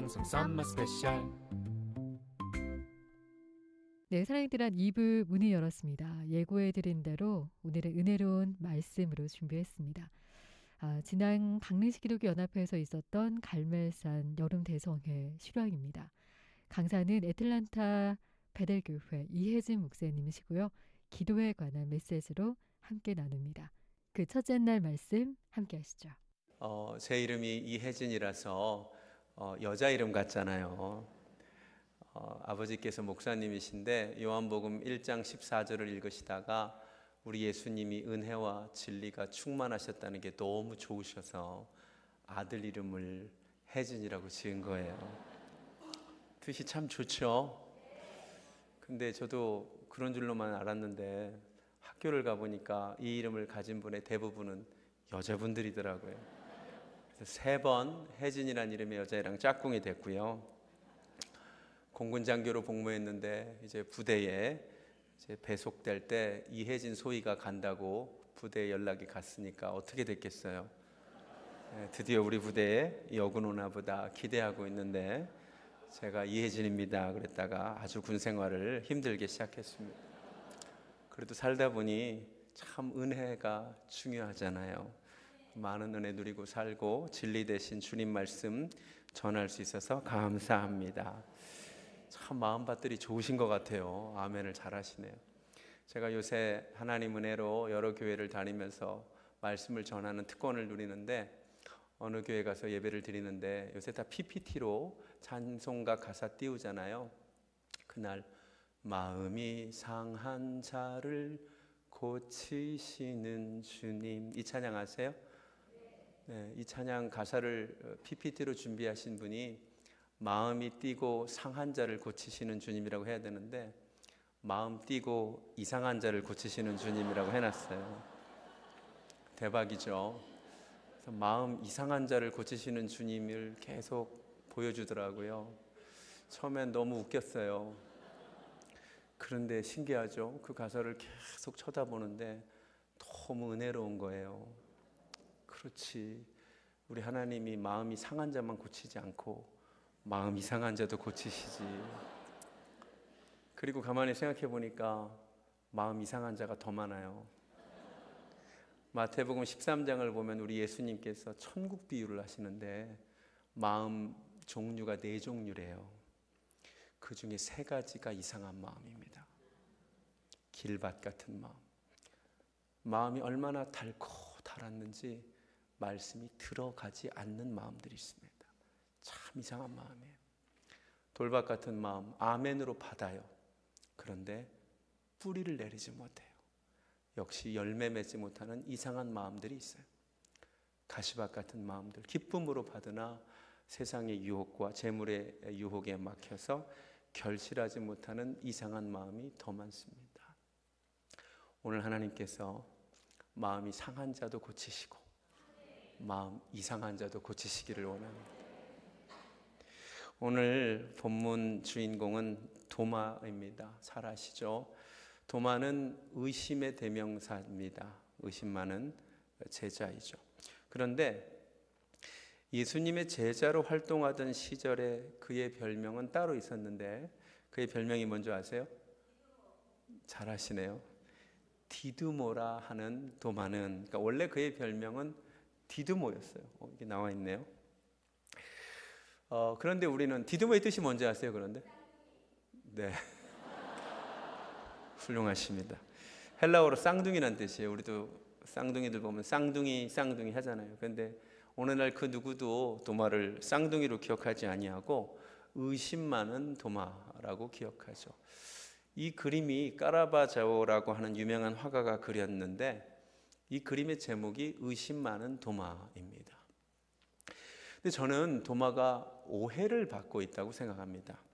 방송 썸머 스페셜. 네, 사랑들한 2부 문이 열었습니다. 예고해드린 대로 오늘은 은혜로운 말씀으로 준비했습니다. 지난 강릉시 기독교 연합회에서 있었던 갈멜산 여름 대성회 실황입니다. 강사는 애틀란타 베델교회 이혜진 목사님이시고요. 기도에 관한 메시지로 함께 나눕니다. 그 첫째 날 말씀 함께 하시죠. 제 이름이 이혜진이라서 여자 이름 같잖아요. 아버지께서 목사님이신데 요한복음 1장 14절을 읽으시다가 우리 예수님이 은혜와 진리가 충만하셨다는 게 너무 좋으셔서 아들 이름을 혜진이라고 지은 거예요. 뜻이 참 좋죠. 근데 저도 그런 줄로만 알았는데 학교를 가보니까 이 이름을 가진 분의 대부분은 여자분들이더라고요. 그래서 3번 혜진이라는 이름의 여자애랑 짝꿍이 됐고요. 공군 장교로 복무했는데 이제 부대에 이제 배속될 때 이혜진 소희가 간다고 부대에 연락이 갔으니까 어떻게 됐겠어요? 드디어 우리 부대에 여군 오나 보다 기대하고 있는데 제가 이혜진입니다 그랬다가 아주 군 생활을 힘들게 시작했습니다. 그래도 살다 보니 참 은혜가 중요하잖아요. 많은 은혜 누리고 살고 진리 되신 주님 말씀 전할 수 있어서 감사합니다. 참 마음밭들이 좋으신 것 같아요. 아멘을 잘 하시네요. 제가 요새 하나님 은혜로 여러 교회를 다니면서 말씀을 전하는 특권을 누리는데 어느 교회 가서 예배를 드리는데 요새 다 PPT로 찬송가 가사 띄우잖아요. 그날 마음이 상한 자를 고치시는 주님, 이 찬양 아세요? 네, 이 찬양 가사를 PPT로 준비하신 분이 마음이 뛰고 상한 자를 고치시는 주님이라고 해야 되는데 마음 뛰고 이상한 자를 고치시는 주님이라고 해놨어요. 대박이죠. 그래서 마음 이상한 자를 고치시는 주님을 계속 보여주더라고요. 처음엔 너무 웃겼어요. 그런데 신기하죠. 그 가사를 계속 쳐다보는데 너무 은혜로운 거예요. 그렇지, 우리 하나님이 마음이 상한 자만 고치지 않고 마음 이상한 자도 고치시지. 그리고 가만히 생각해 보니까 마음 이상한 자가 더 많아요. 마태복음 13장을 보면 우리 예수님께서 천국 비유를 하시는데 마음 종류가 4종류래요. 그 중에 3가지가 이상한 마음입니다. 길밭 같은 마음, 마음이 얼마나 닳고 달았는지 말씀이 들어가지 않는 마음들이 있습니다. 참 이상한 마음이에요. 돌밭 같은 마음, 아멘으로 받아요. 그런데 뿌리를 내리지 못해요. 역시 열매 맺지 못하는 이상한 마음들이 있어요. 가시밭 같은 마음들, 기쁨으로 받으나 세상의 유혹과 재물의 유혹에 막혀서 결실하지 못하는 이상한 마음이 더 많습니다. 오늘 하나님께서 마음이 상한 자도 고치시고 마음 이상한 자도 고치시기를 원합니다. 오늘 본문 주인공은 도마입니다. 잘 아시죠? 도마는 의심의 대명사입니다. 의심 많은 제자이죠. 그런데 예수님의 제자로 활동하던 시절에 그의 별명은 따로 있었는데 그의 별명이 뭔지 아세요? 잘 아시네요. 디두모라 하는 도마는, 그러니까 원래 그의 별명은 디두모였어요. 이게 나와 있네요. 그런데 우리는 디두모의 뜻이 뭔지 아세요? 그런데 네, 훌륭하십니다. 헬라어로 쌍둥이란 뜻이에요. 우리도 쌍둥이들 보면 쌍둥이 하잖아요. 그런데 오늘날 그 누구도 도마를 쌍둥이로 기억하지 아니하고 의심 많은 도마라고 기억하죠. 이 그림이 까라바자오라고 하는 유명한 화가가 그렸는데 이 그림의 제목이 의심 많은 도마입니다. 근데 저는 도마가 오해를 받고 있다고 생각합니다.